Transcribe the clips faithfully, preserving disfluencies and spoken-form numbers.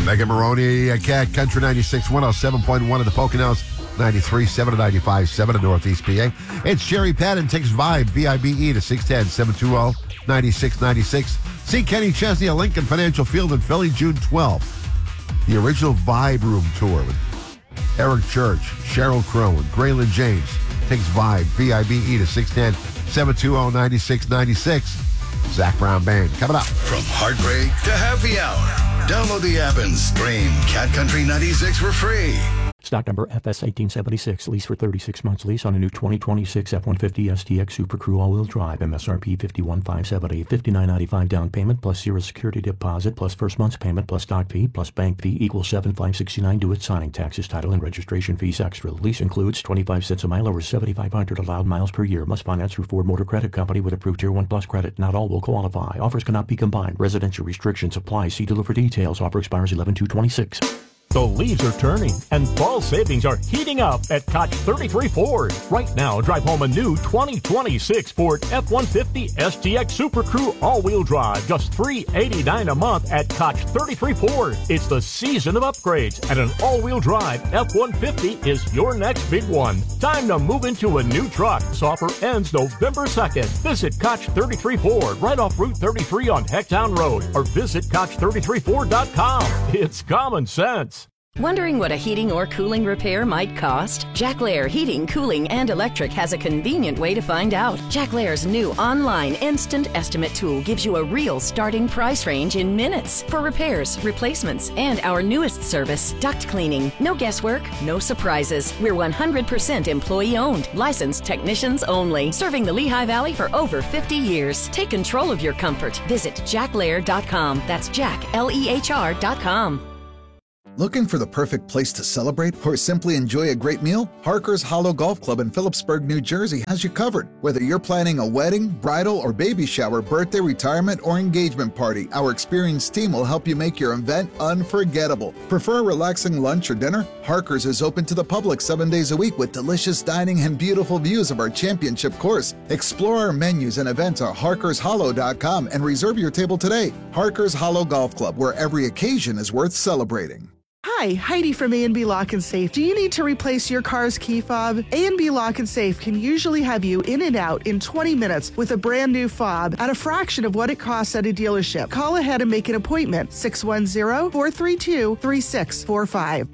Megan Maroney, uh, Cat Country ninety-six point one, oh seven point one at the Poconos, ninety-three point seven to ninety-five point seven in Northeast P A. It's Jerry Patton takes Vibe, V I B E, to six one zero, seven two zero, nine six nine six. See Kenny Chesney at Lincoln Financial Field in Philly, June twelfth. The original Vibe Room Tour with Eric Church, Sheryl Crow, and Graylin James takes Vibe, V I B E, to six one zero, seven two zero, nine six nine six. Zach Brown Band coming up. From heartbreak to happy hour. Download the app and stream Cat Country ninety-six for free. Stock number F S eighteen seventy-six, lease for thirty-six months. Lease on a new twenty twenty-six F one fifty S T X Super Crew all-wheel drive. M S R P fifty-one thousand five hundred seventy dollars, fifty-nine ninety-five down payment, plus zero security deposit, plus first month's payment, plus stock fee, plus bank fee equals seven thousand five hundred sixty-nine dollars. Do it signing, taxes, title, and registration fees extra. Lease includes twenty-five cents a mile over seventy-five hundred allowed miles per year. Must finance through Ford Motor Credit Company with approved Tier one Plus credit. Not all will qualify. Offers cannot be combined. Residential restrictions apply. See dealer for details. Offer expires eleven two twenty-six. The leaves are turning, and fall savings are heating up at Koch thirty-three Ford. Right now, drive home a new twenty twenty-six Ford F one fifty S T X Super Crew all-wheel drive, just three hundred eighty-nine dollars a month at Koch thirty-three Ford. It's the season of upgrades, and an all-wheel drive F one fifty is your next big one. Time to move into a new truck. This offer ends November second. Visit Koch thirty-three Ford right off Route thirty-three on Hecktown Road, or visit Koch thirty-three Ford dot com. It's common sense. Wondering what a heating or cooling repair might cost? Jack Lair Heating, Cooling, and Electric has a convenient way to find out. Jack Lair's new online instant estimate tool gives you a real starting price range in minutes for repairs, replacements, and our newest service, duct cleaning. No guesswork, no surprises. We're one hundred percent employee-owned, licensed technicians only, serving the Lehigh Valley for over fifty years. Take control of your comfort. Visit jack lair dot com. That's Jack, L E H R dot com. Looking for the perfect place to celebrate or simply enjoy a great meal? Harker's Hollow Golf Club in Phillipsburg, New Jersey has you covered. Whether you're planning a wedding, bridal, or baby shower, birthday, retirement, or engagement party, our experienced team will help you make your event unforgettable. Prefer a relaxing lunch or dinner? Harker's is open to the public seven days a week with delicious dining and beautiful views of our championship course. Explore our menus and events at harkers hollow dot com and reserve your table today. Harker's Hollow Golf Club, where every occasion is worth celebrating. Hi, Heidi from A and B Lock and Safe. Do you need to replace your car's key fob? A and B Lock and Safe can usually have you in and out in twenty minutes with a brand new fob at a fraction of what it costs at a dealership. Call ahead and make an appointment. six one zero, four three two, three six four five.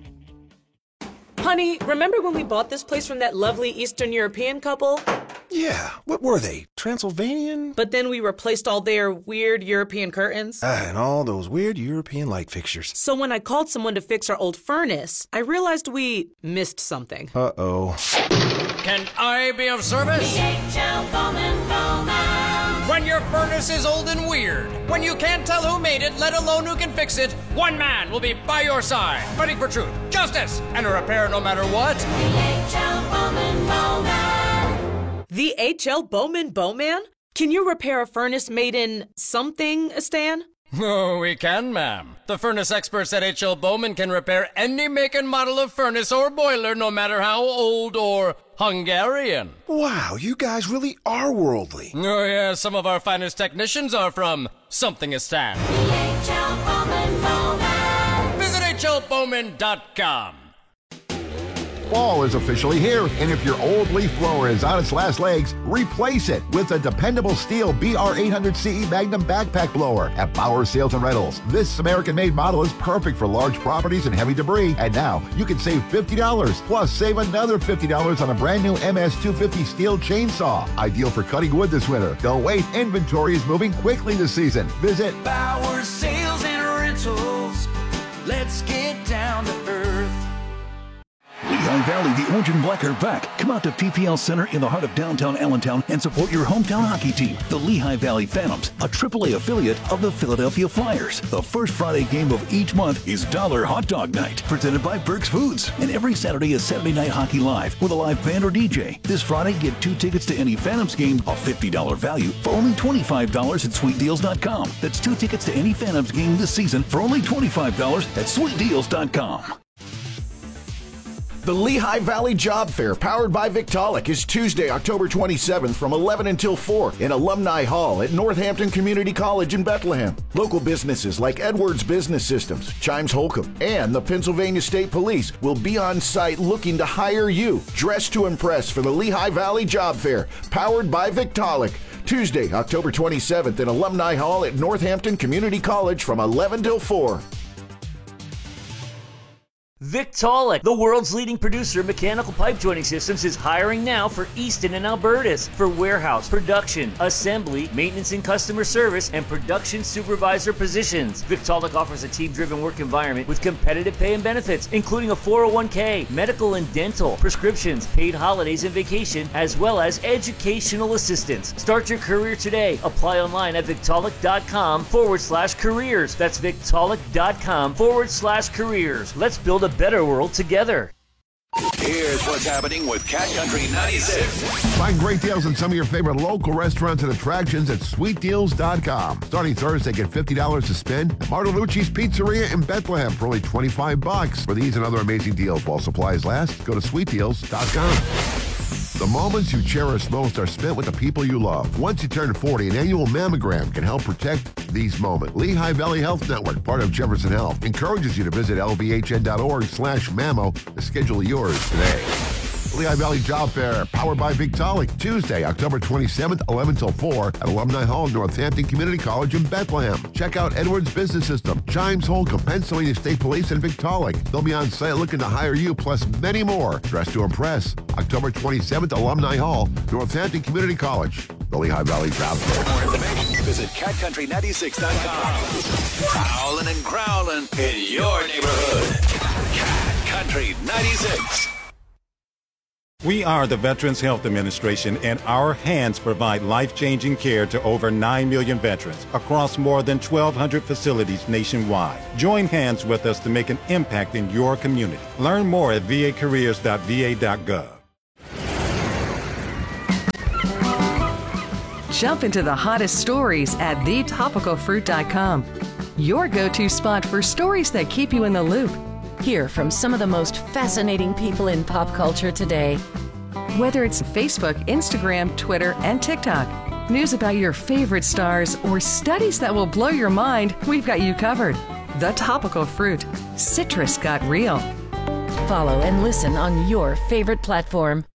Honey, remember when we bought this place from that lovely Eastern European couple? Yeah, what were they? Transylvanian? But then we replaced all their weird European curtains. Ah, and all those weird European light fixtures. So when I called someone to fix our old furnace, I realized we missed something. Uh-oh. Can I be of service? The H L Bowman Bowman. When your furnace is old and weird, when you can't tell who made it, let alone who can fix it, one man will be by your side, fighting for truth, justice, and a repair no matter what. The H L Bowman Bowman. The H L Bowman Bowman? Can you repair a furnace made in something, Stan? Oh, we can, ma'am. The furnace experts at H L Bowman can repair any make and model of furnace or boiler, no matter how old or Hungarian. Wow, you guys really are worldly. Oh, yeah, some of our finest technicians are from Somethingistan. The H L Bowman Bowman. Visit H L Bowman dot com. Fall is officially here, and if your old leaf blower is on its last legs, replace it with a dependable Stihl B R eight hundred C E Magnum backpack blower at Bauer Sales and Rentals. This American-made model is perfect for large properties and heavy debris, and now you can save fifty dollars, plus save another fifty dollars on a brand new M S two fifty Stihl chainsaw. Ideal for cutting wood this winter. Don't wait, inventory is moving quickly this season. Visit Bauer Sales and Rentals. Let's get down to earth. Lehigh Valley, the Orange and Black are back. Come out to P P L Center in the heart of downtown Allentown and support your hometown hockey team, the Lehigh Valley Phantoms, a triple A affiliate of the Philadelphia Flyers. The first Friday game of each month is Dollar Hot Dog Night, presented by Burke's Foods. And every Saturday is Saturday Night Hockey Live with a live band or D J. This Friday, get two tickets to any Phantoms game, a fifty dollars value, for only twenty-five dollars at sweet deals dot com. That's two tickets to any Phantoms game this season for only twenty-five dollars at sweet deals dot com. The Lehigh Valley Job Fair, powered by Victaulic, is Tuesday, October twenty-seventh from eleven until four in Alumni Hall at Northampton Community College in Bethlehem. Local businesses like Edwards Business Systems, Chimes Holcomb, and the Pennsylvania State Police will be on site looking to hire you. Dress to impress for the Lehigh Valley Job Fair, powered by Victaulic. Tuesday, October twenty-seventh in Alumni Hall at Northampton Community College from eleven till four. Victaulic, the world's leading producer of mechanical pipe joining systems, is hiring now for Easton and Albertus for warehouse, production, assembly, maintenance and customer service, and production supervisor positions. Victaulic offers a team-driven work environment with competitive pay and benefits, including a four oh one k, medical and dental, prescriptions, paid holidays and vacation, as well as educational assistance. Start your career today. Apply online at Victaulic.com forward slash careers. That's Victaulic.com forward slash careers. Let's build a better world together. Here's what's happening with Cat Country ninety-six. Find great deals on some of your favorite local restaurants and attractions at sweet deals dot com. Starting Thursday, get fifty dollars to spend at Martolucci's Pizzeria in Bethlehem for only twenty-five bucks. For these and other amazing deals while supplies last, go to sweet deals dot com. The moments you cherish most are spent with the people you love. Once you turn forty, an annual mammogram can help protect these moments. Lehigh Valley Health Network, part of Jefferson Health, encourages you to visit L V H N dot org slash mammo to schedule yours today. Lehigh Valley Job Fair, powered by Victaulic, Tuesday, October twenty-seventh, eleven till four at Alumni Hall, Northampton Community College in Bethlehem. Check out Edwards Business System, Chimes Holcomb, Pennsylvania State Police, and Victaulic. They'll be on site looking to hire you, plus many more. Dress to impress. October twenty-seventh, Alumni Hall, Northampton Community College. The Lehigh Valley Job Fair. For more information, visit cat country ninety-six dot com. Prowling and growling in your neighborhood. Cat Country ninety-six. We are the Veterans Health Administration, and our hands provide life-changing care to over nine million veterans across more than twelve hundred facilities nationwide. Join hands with us to make an impact in your community. Learn more at v a careers dot v a dot gov. Jump into the hottest stories at the topical fruit dot com. Your go-to spot for stories that keep you in the loop. Hear from some of the most fascinating people in pop culture today. Whether it's Facebook, Instagram, Twitter, and TikTok, news about your favorite stars, or studies that will blow your mind, we've got you covered. The Topical Fruit. Citrus got real. Follow and listen on your favorite platform.